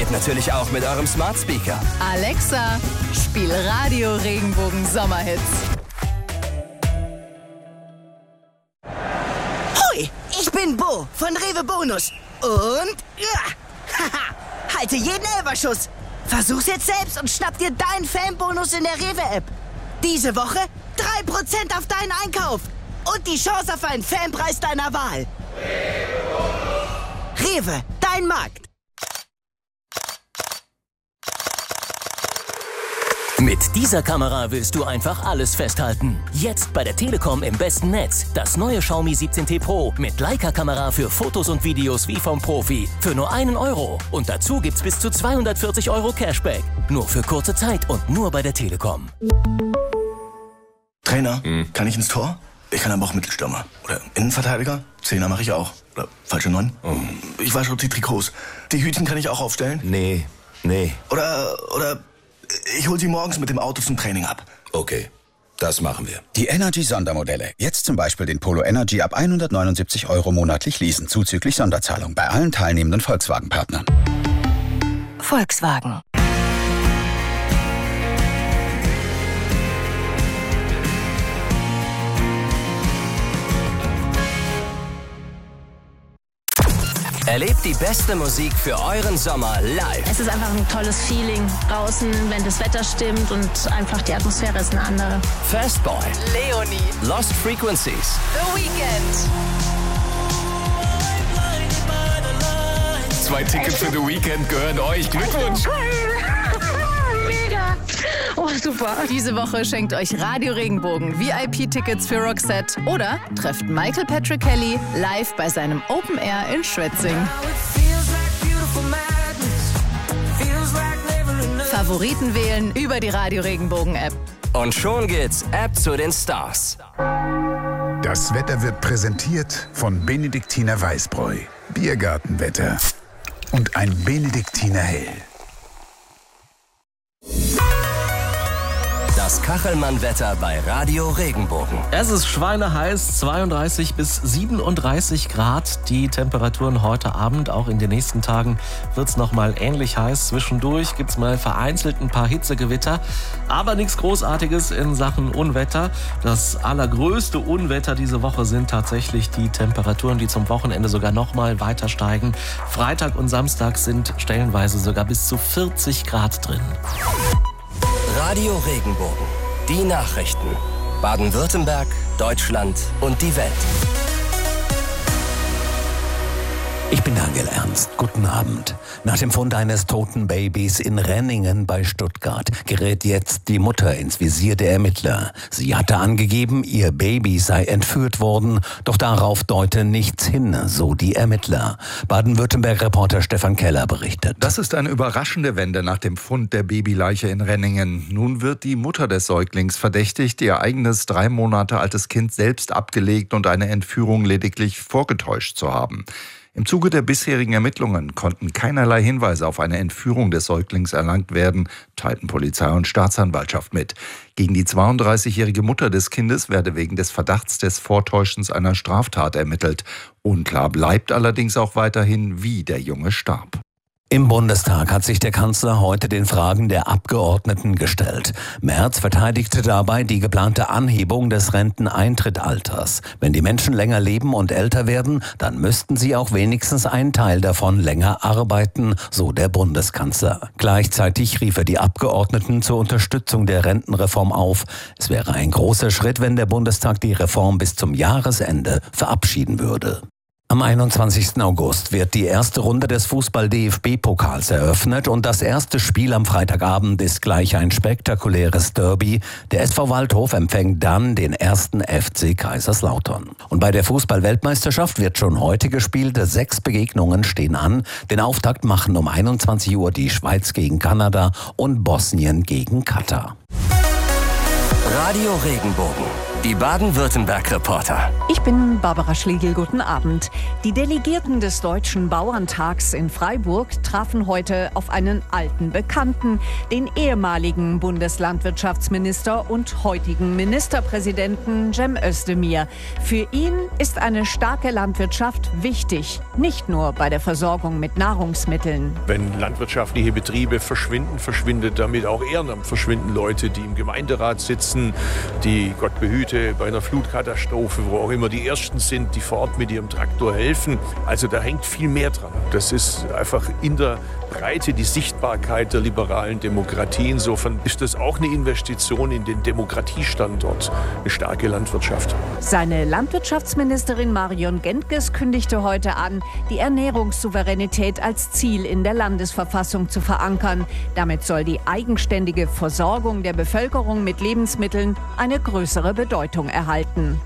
geht natürlich auch mit eurem Smart Speaker. Alexa, spiel Radio Regenbogen Sommerhits. Hui, ich bin Bo von Rewe Bonus. Und halte jeden Elferschuss. Versuch's jetzt selbst und schnapp dir deinen Fanbonus in der Rewe-App. Diese Woche 3% auf deinen Einkauf. Und die Chance auf einen Fanpreis deiner Wahl. Rewe, dein Markt. Mit dieser Kamera willst du einfach alles festhalten. Jetzt bei der Telekom im besten Netz. Das neue Xiaomi 17T Pro mit Leica-Kamera für Fotos und Videos wie vom Profi. Für nur 1 Euro. Und dazu gibt's bis zu 240 Euro Cashback. Nur für kurze Zeit und nur bei der Telekom. Trainer, kann ich ins Tor? Ich kann aber auch Mittelstürmer. Oder Innenverteidiger? Zehner mache ich auch. Oder falsche 9. Ich wasche auch die Trikots. Die Hütchen kann ich auch aufstellen? Nee. Oder ich hol sie morgens mit dem Auto zum Training ab. Okay, das machen wir. Die Energy-Sondermodelle. Jetzt zum Beispiel den Polo Energy ab 179 Euro monatlich leasen, zuzüglich Sonderzahlung bei allen teilnehmenden Volkswagen-Partnern. Volkswagen. Erlebt die beste Musik für euren Sommer live. Es ist einfach ein tolles Feeling draußen, wenn das Wetter stimmt und einfach die Atmosphäre ist eine andere. Fastboy, Leonie, Lost Frequencies, The Weeknd. 2 Tickets für The Weeknd gehören euch. Glückwunsch! Mega! Oh, super. Diese Woche schenkt euch Radio Regenbogen VIP-Tickets für Roxette oder trefft Michael Patrick Kelly live bei seinem Open Air in Schwetzing. Favoriten wählen über die Radio Regenbogen App. Und schon geht's App zu den Stars. Das Wetter wird präsentiert von Benediktiner Weißbräu. Biergartenwetter. Und ein Benediktiner Hell. Das Kachelmann-Wetter bei Radio Regenbogen. Es ist schweineheiß, 32 bis 37 Grad. Die Temperaturen heute Abend, auch in den nächsten Tagen wird es nochmal ähnlich heiß. Zwischendurch gibt es mal vereinzelt ein paar Hitzegewitter, aber nichts Großartiges in Sachen Unwetter. Das allergrößte Unwetter diese Woche sind tatsächlich die Temperaturen, die zum Wochenende sogar nochmal weiter steigen. Freitag und Samstag sind stellenweise sogar bis zu 40 Grad drin. Radio Regenbogen. Die Nachrichten. Baden-Württemberg, Deutschland und die Welt. Ich bin Daniel Ernst. Guten Abend. Nach dem Fund eines toten Babys in Renningen bei Stuttgart gerät jetzt die Mutter ins Visier der Ermittler. Sie hatte angegeben, ihr Baby sei entführt worden, doch darauf deute nichts hin, so die Ermittler. Baden-Württemberg-Reporter Stefan Keller berichtet. Das ist eine überraschende Wende nach dem Fund der Babyleiche in Renningen. Nun wird die Mutter des Säuglings verdächtigt, ihr eigenes 3 Monate altes Kind selbst abgelegt und eine Entführung lediglich vorgetäuscht zu haben. Im Zuge der bisherigen Ermittlungen konnten keinerlei Hinweise auf eine Entführung des Säuglings erlangt werden, teilten Polizei und Staatsanwaltschaft mit. Gegen die 32-jährige Mutter des Kindes werde wegen des Verdachts des Vortäuschens einer Straftat ermittelt. Unklar bleibt allerdings auch weiterhin, wie der Junge starb. Im Bundestag hat sich der Kanzler heute den Fragen der Abgeordneten gestellt. Merz verteidigte dabei die geplante Anhebung des Renteneintrittsalters. Wenn die Menschen länger leben und älter werden, dann müssten sie auch wenigstens einen Teil davon länger arbeiten, so der Bundeskanzler. Gleichzeitig rief er die Abgeordneten zur Unterstützung der Rentenreform auf. Es wäre ein großer Schritt, wenn der Bundestag die Reform bis zum Jahresende verabschieden würde. Am 21. August wird die erste Runde des Fußball-DFB-Pokals eröffnet und das erste Spiel am Freitagabend ist gleich ein spektakuläres Derby. Der SV Waldhof empfängt dann den ersten FC Kaiserslautern. Und bei der Fußball-Weltmeisterschaft wird schon heute gespielt. 6 Begegnungen stehen an. Den Auftakt machen um 21 Uhr die Schweiz gegen Kanada und Bosnien gegen Katar. Radio Regenbogen. Die Baden-Württemberg-Reporter. Ich bin Barbara Schlegel, guten Abend. Die Delegierten des Deutschen Bauerntags in Freiburg trafen heute auf einen alten Bekannten, den ehemaligen Bundeslandwirtschaftsminister und heutigen Ministerpräsidenten Cem Özdemir. Für ihn ist eine starke Landwirtschaft wichtig, nicht nur bei der Versorgung mit Nahrungsmitteln. Wenn landwirtschaftliche Betriebe verschwinden, verschwindet damit auch Ehrenamt, verschwinden Leute, die im Gemeinderat sitzen, die, Gott behüte, bei einer Flutkatastrophe, wo auch immer die Ersten sind, die vor Ort mit ihrem Traktor helfen. Also da hängt viel mehr dran. Das ist einfach in der Breite die Sichtbarkeit der liberalen Demokratie. Insofern ist das auch eine Investition in den Demokratiestandort, eine starke Landwirtschaft. Seine Landwirtschaftsministerin Marion Gentges kündigte heute an, die Ernährungssouveränität als Ziel in der Landesverfassung zu verankern. Damit soll die eigenständige Versorgung der Bevölkerung mit Lebensmitteln eine größere Bedeutung erhalten.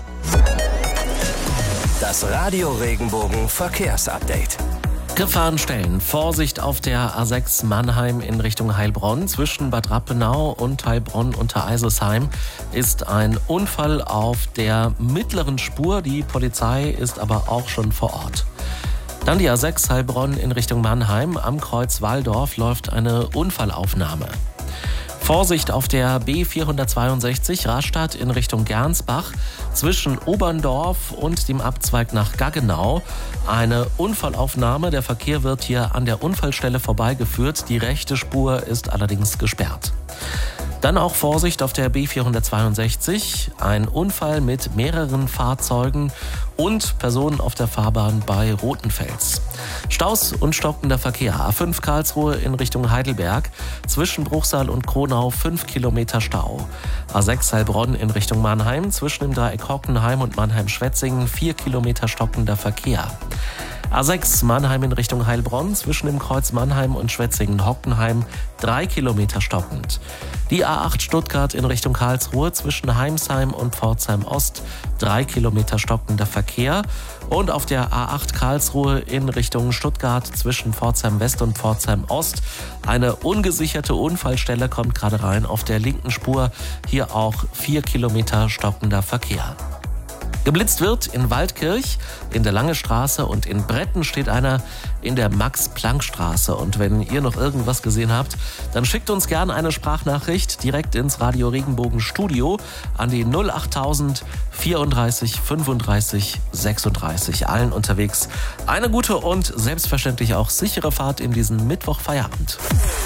Das Radio Regenbogen Verkehrsupdate. Gefahrenstellen. Vorsicht auf der A6 Mannheim in Richtung Heilbronn. Zwischen Bad Rappenau und Heilbronn unter Eiselsheim ist ein Unfall auf der mittleren Spur. Die Polizei ist aber auch schon vor Ort. Dann die A6 Heilbronn in Richtung Mannheim. Am Kreuz Walldorf läuft eine Unfallaufnahme. Vorsicht auf der B462 Rastatt in Richtung Gernsbach zwischen Oberndorf und dem Abzweig nach Gaggenau. Eine Unfallaufnahme. Der Verkehr wird hier an der Unfallstelle vorbeigeführt. Die rechte Spur ist allerdings gesperrt. Dann auch Vorsicht auf der B462. Ein Unfall mit mehreren Fahrzeugen und Personen auf der Fahrbahn bei Rothenfels. Staus und stockender Verkehr. A5 Karlsruhe in Richtung Heidelberg. Zwischen Bruchsal und Kronau 5 Kilometer Stau. A6 Heilbronn in Richtung Mannheim. Zwischen dem Dreieck Hockenheim und Mannheim-Schwetzingen 4 Kilometer stockender Verkehr. A6 Mannheim in Richtung Heilbronn, zwischen dem Kreuz Mannheim und Schwetzingen-Hockenheim 3 Kilometer stockend. Die A8 Stuttgart in Richtung Karlsruhe, zwischen Heimsheim und Pforzheim Ost 3 Kilometer stockender Verkehr. Und auf der A8 Karlsruhe in Richtung Stuttgart, zwischen Pforzheim West und Pforzheim Ost eine ungesicherte Unfallstelle kommt gerade rein auf der linken Spur. Hier auch 4 Kilometer stockender Verkehr. Geblitzt wird in Waldkirch, in der Lange Straße und in Bretten steht einer in der Max-Planck-Straße. Und wenn ihr noch irgendwas gesehen habt, dann schickt uns gerne eine Sprachnachricht direkt ins Radio Regenbogen Studio an die 08000 34 35 36. Allen unterwegs eine gute und selbstverständlich auch sichere Fahrt in diesen Mittwoch-Feierabend.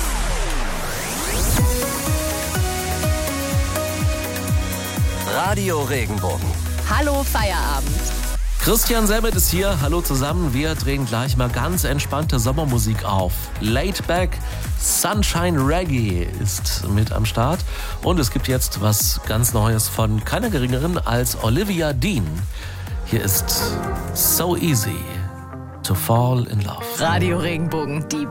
Radio Regenbogen. Hallo Feierabend. Christian Semmet ist hier. Hallo zusammen. Wir drehen gleich mal ganz entspannte Sommermusik auf. Laid Back, Sunshine Reggae ist mit am Start. Und es gibt jetzt was ganz Neues von keiner geringeren als Olivia Dean. Hier ist So Easy to Fall in Love. Radio Regenbogen, die